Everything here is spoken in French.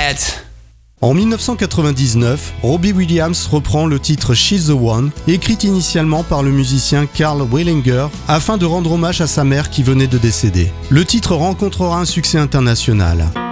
Juliet. En 1999, Robbie Williams reprend le titre She's the One, écrit initialement par le musicien Karl Wallinger afin de rendre hommage à sa mère qui venait de décéder. Le titre rencontrera un succès international.